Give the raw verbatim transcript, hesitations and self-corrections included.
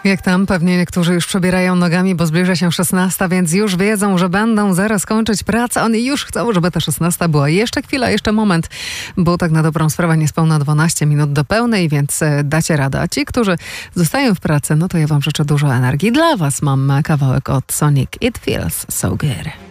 Jak tam? Pewnie niektórzy już przebierają nogami, bo zbliża się szesnasta, więc już wiedzą, że będą zaraz kończyć pracę. Oni już chcą, żeby ta szesnasta była. Jeszcze chwila, jeszcze moment, bo tak na dobrą sprawę niespełna dwanaście minut do pełnej, więc dacie radę. A ci, którzy zostają w pracy, no to ja wam życzę dużo energii. Dla was mam kawałek od Sonic. It feels so good.